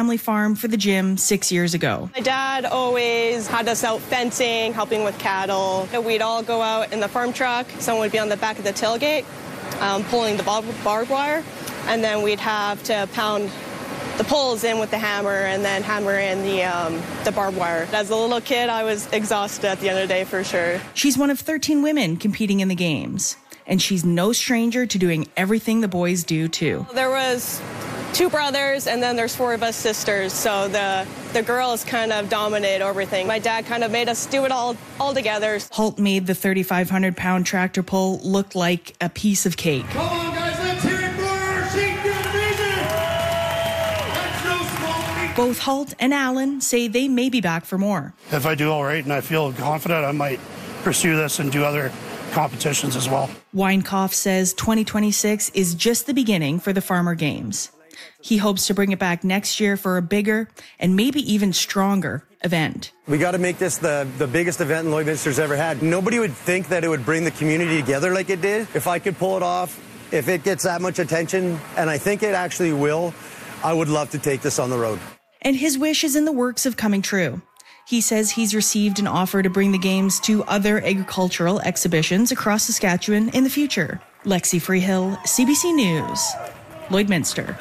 family farm for the gym 6 years ago. My dad always had us out fencing, helping with cattle. We'd all go out in the farm truck. Someone would be on the back of the tailgate, pulling the barbed wire, and then we'd have to pound the poles in with the hammer and then hammer in the barbed wire. As a little kid, I was exhausted at the end of the day for sure. She's one of 13 women competing in the games, and she's no stranger to doing everything the boys do too. There was 2 brothers, and then there's 4 of us sisters, so the girls kind of dominate everything. My dad kind of made us do it all together. Holt made the 3,500-pound tractor pull look like a piece of cake. Come on, guys, let's hear it for our sheep division! That's no small feat. Both Holt and Allen say they may be back for more. If I do all right and I feel confident, I might pursue this and do other competitions as well. Weinkoff says 2026 is just the beginning for the Farmer Games. He hopes to bring it back next year for a bigger and maybe even stronger event. We got to make this the biggest event Lloydminster's ever had. Nobody would think that it would bring the community together like it did. If I could pull it off, if it gets that much attention, and I think it actually will, I would love to take this on the road. And his wish is in the works of coming true. He says he's received an offer to bring the games to other agricultural exhibitions across Saskatchewan in the future. Lexi Freehill, CBC News, Lloydminster.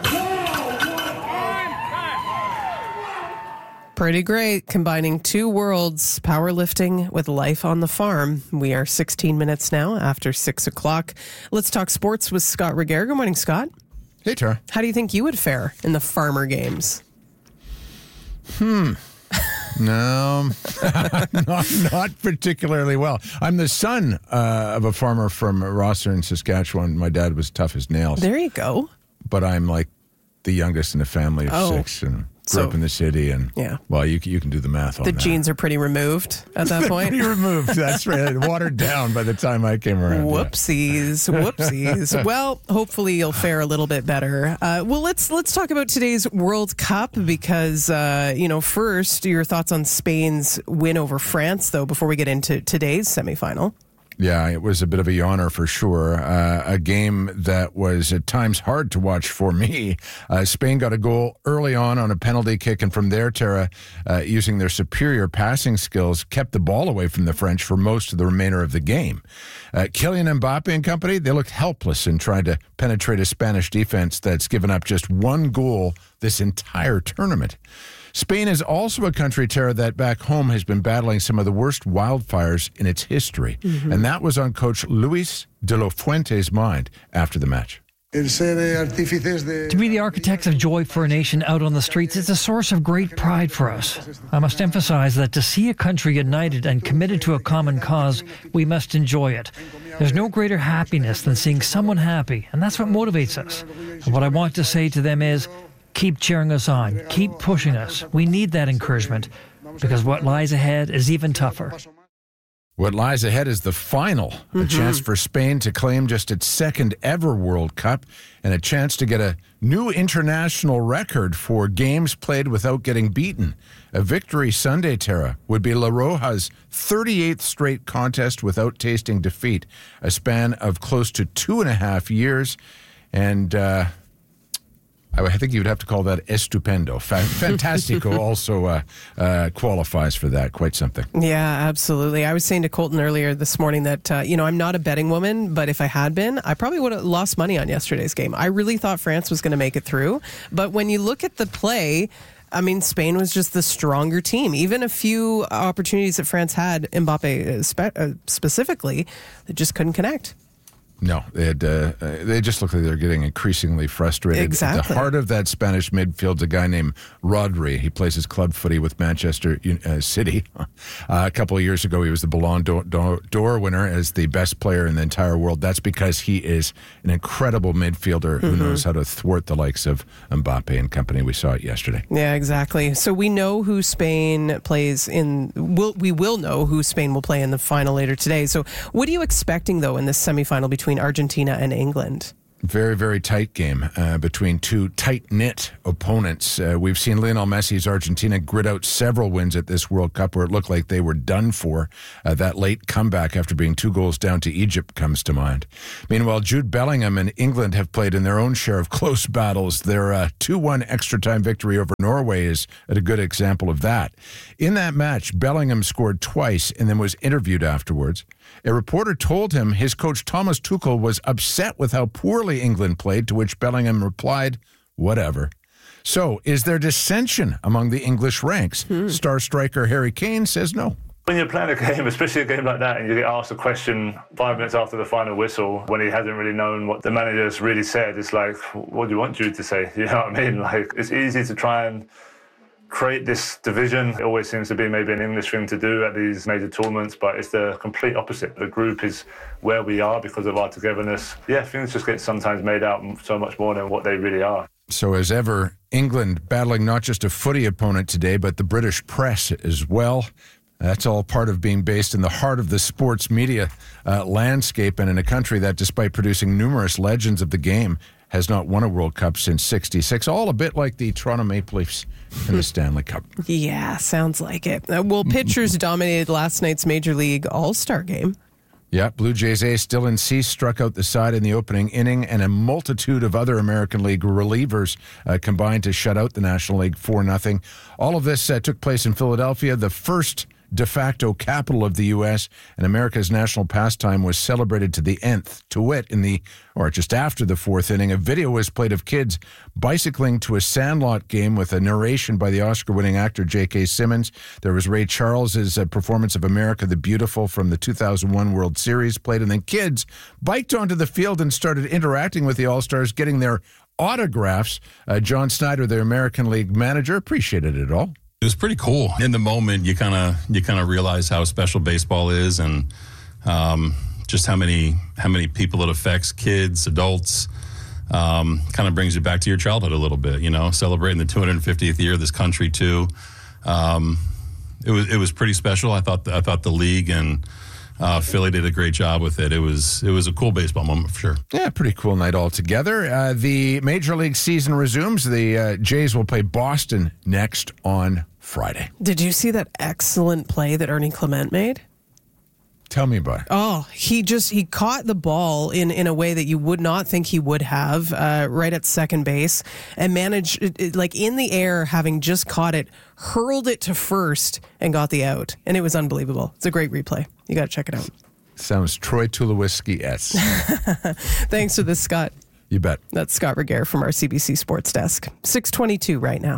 Pretty great, combining 2 worlds, powerlifting with life on the farm. We are 16 minutes now after 6 o'clock. Let's talk sports with Scott Regehr. Good morning, Scott. Hey, Tara. How do you think you would fare in the Farmer Games? No, not particularly well. I'm the son of a farmer from Rosser in Saskatchewan. My dad was tough as nails. There you go. But I'm like the youngest in a family of 6 and grew up in the city. And, well, you can do the math on that. The genes are pretty removed at that point. Pretty removed, that's right. Watered down by the time I came around. Whoopsies. Well, hopefully you'll fare a little bit better. Well, let's talk about today's World Cup because, first, your thoughts on Spain's win over France, though, before we get into today's semifinal. Yeah, it was a bit of a yawner for sure. A game that was at times hard to watch for me. Spain got a goal early on a penalty kick, and from there, Tara, using their superior passing skills, kept the ball away from the French for most of the remainder of the game. Kylian Mbappe and company, they looked helpless in trying to penetrate a Spanish defense that's given up just 1 goal this entire tournament. Spain is also a country, Tara, that back home has been battling some of the worst wildfires in its history. Mm-hmm. And that was on coach Luis de la Fuente's mind after the match. To be the architects of joy for a nation out on the streets is a source of great pride for us. I must emphasize that to see a country united and committed to a common cause, we must enjoy it. There's no greater happiness than seeing someone happy, and that's what motivates us. And what I want to say to them is, keep cheering us on. Keep pushing us. We need that encouragement because what lies ahead is even tougher. What lies ahead is the final, a chance for Spain to claim just its 2nd ever World Cup and a chance to get a new international record for games played without getting beaten. A victory Sunday, Tara, would be La Roja's 38th straight contest without tasting defeat, a span of close to 2.5 years, and I think you would have to call that estupendo. Fantastico also qualifies for that. Quite something. Yeah, absolutely. I was saying to Colton earlier this morning that, I'm not a betting woman, but if I had been, I probably would have lost money on yesterday's game. I really thought France was going to make it through. But when you look at the play, I mean, Spain was just the stronger team. Even a few opportunities that France had, Mbappe specifically, they just couldn't connect. No, they just look like they're getting increasingly frustrated. Exactly. At the heart of that Spanish midfield's a guy named Rodri. He plays his club footy with Manchester City. A couple of years ago, he was the Ballon d'Or winner as the best player in the entire world. That's because he is an incredible midfielder who knows how to thwart the likes of Mbappe and company. We saw it yesterday. Yeah, exactly. So we know who Spain plays in. We will know who Spain will play in the final later today. So what are you expecting, though, in this semifinal between Argentina and England? Very, very tight game between two tight-knit opponents. We've seen Lionel Messi's Argentina grit out several wins at this World Cup where it looked like they were done for. That late comeback after being 2 goals down to Egypt comes to mind. Meanwhile, Jude Bellingham and England have played in their own share of close battles. Their 2-1 extra-time victory over Norway is a good example of that. In that match, Bellingham scored twice and then was interviewed afterwards. A reporter told him his coach Thomas Tuchel was upset with how poorly England played, to which Bellingham replied, whatever. So, is there dissension among the English ranks? Star striker Harry Kane says no. When you're playing a game, especially a game like that, and you get asked a question 5 minutes after the final whistle, when he hasn't really known what the manager's really said, it's like, what do you want Jude to say? You know what I mean? Like, it's easy to try and create this division. It always seems to be maybe an English thing to do at these major tournaments, but it's the complete opposite. The group is where we are because of our togetherness. Yeah, things just get sometimes made out so much more than what they really are. So as ever, England battling not just a footy opponent today, but the British press as well. That's all part of being based in the heart of the sports media landscape and in a country that, despite producing numerous legends of the game, has not won a World Cup since '66. All a bit like the Toronto Maple Leafs in the Stanley Cup. Yeah, sounds like it. Well, pitchers dominated last night's Major League All-Star game. Yeah, Blue Jays ace Dylan Cease struck out the side in the opening inning, and a multitude of other American League relievers combined to shut out the National League 4-0. All of this took place in Philadelphia, the first de facto capital of the U.S., and America's national pastime was celebrated to the nth. To wit, just after the 4th inning, a video was played of kids bicycling to a Sandlot game with a narration by the Oscar-winning actor J.K. Simmons. There was Ray Charles's performance of America the Beautiful from the 2001 World Series played, and then kids biked onto the field and started interacting with the All-Stars, getting their autographs. John Snyder, their American League manager, appreciated it all. It was pretty cool. In the moment, you kind of realize how special baseball is, and just how many people it affects, kids, adults. Kind of brings you back to your childhood a little bit, celebrating the 250th year of this country too. It was pretty special. I thought the league and Philly did a great job with it. It was a cool baseball moment for sure. Yeah, pretty cool night altogether. The Major League season resumes. The Jays will play Boston next on Friday. Did you see that excellent play that Ernie Clement made? Tell me about it. Oh, he caught the ball in a way that you would not think he would have, right at second base, and managed, like in the air, having just caught it, hurled it to first and got the out. And it was unbelievable. It's a great replay. You got to check it out. Sounds Troy Tulowitzki-esque. Thanks for this, Scott. You bet. That's Scott Regehr from our CBC Sports Desk. 6:22 right now.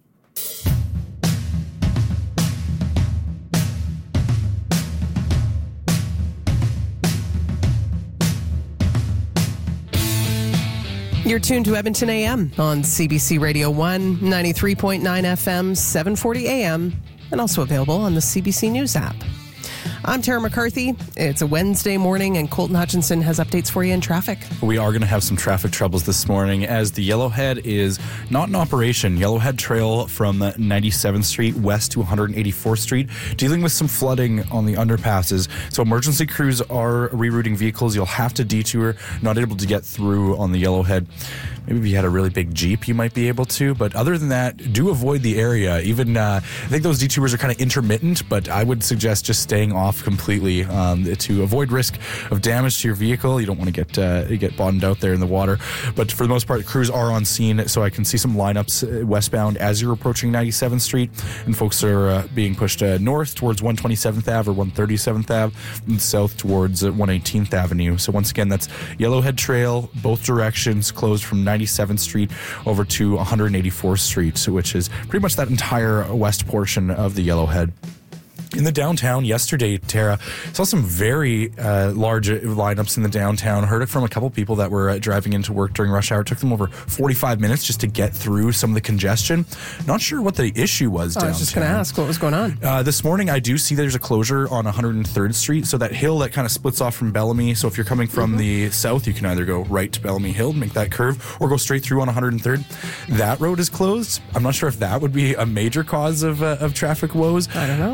You're tuned to Edmonton AM on CBC Radio 1, 93.9 FM, 740 AM, and also available on the CBC News app. I'm Tara McCarthy. It's a Wednesday morning, and Colton Hutchinson has updates for you in traffic. We are going to have some traffic troubles this morning as the Yellowhead is not in operation. Yellowhead Trail from 97th Street west to 184th Street, dealing with some flooding on the underpasses. So emergency crews are rerouting vehicles. You'll have to detour, not able to get through on the Yellowhead. Maybe if you had a really big Jeep, you might be able to. But other than that, do avoid the area. Even I think those detours are kind of intermittent, but I would suggest just staying off completely to avoid risk of damage to your vehicle. You don't want to get bottomed out there in the water. But for the most part, crews are on scene, so I can see some lineups westbound as you're approaching 97th Street, and folks are being pushed north towards 127th Ave or 137th Ave, and south towards 118th Avenue. So once again, that's Yellowhead Trail, both directions, closed from 97th Street over to 184th Street, which is pretty much that entire west portion of the Yellowhead. In the downtown yesterday, Tara, saw some very large lineups in the downtown. Heard it from a couple people that were driving into work during rush hour. It took them over 45 minutes just to get through some of the congestion. Not sure what the issue was downtown. I was just going to ask what was going on. This morning, I do see there's a closure on 103rd Street. So that hill that kind of splits off from Bellamy. So if you're coming from the south, you can either go right to Bellamy Hill, make that curve, or go straight through on 103rd. That road is closed. I'm not sure if that would be a major cause of traffic woes. I don't know.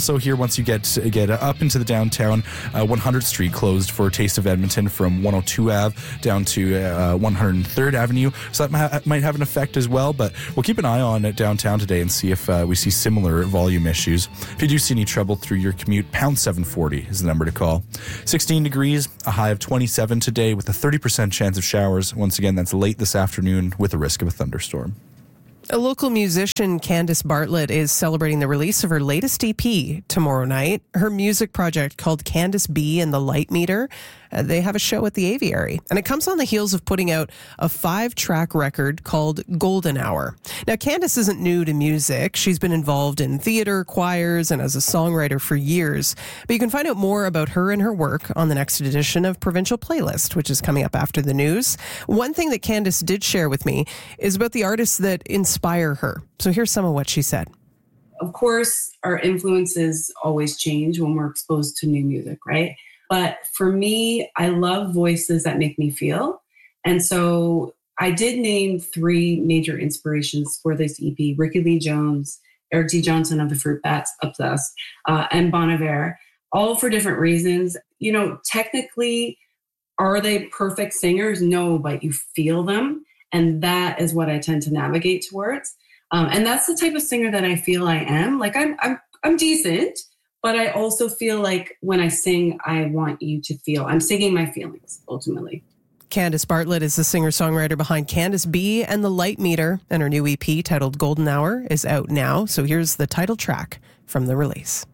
Also here, once you get up into the downtown, 100th Street closed for Taste of Edmonton from 102 Ave down to 103rd Avenue. So that might have an effect as well, but we'll keep an eye on it downtown today and see if we see similar volume issues. If you do see any trouble through your commute, pound 740 is the number to call. 16 degrees, a high of 27 today with a 30% chance of showers. Once again, that's late this afternoon with a risk of a thunderstorm. A local musician, Candice Bartlett, is celebrating the release of her latest EP tomorrow night. Her music project called Candice B and the Light Meter. They have a show at the Aviary, and it comes on the heels of putting out a 5-track record called Golden Hour. Now, Candice isn't new to music. She's been involved in theater, choirs, and as a songwriter for years. But you can find out more about her and her work on the next edition of Provincial Playlist, which is coming up after the news. One thing that Candice did share with me is about the artists that inspire her. So here's some of what she said. Of course, our influences always change when we're exposed to new music, right? But for me, I love voices that make me feel. And so I did name 3 major inspirations for this EP: Ricky Lee Jones, Eric D. Johnson of the Fruit Bats, Obsessed, and Bon Iver, all for different reasons. You know, technically, are they perfect singers? No, but you feel them. And that is what I tend to navigate towards. And that's the type of singer that I feel I am. Like I'm decent, but I also feel like when I sing, I want you to feel. I'm singing my feelings, ultimately. Candice Bartlett is the singer-songwriter behind Candice B and the Light Meter, and her new EP titled Golden Hour is out now. So here's the title track from the release.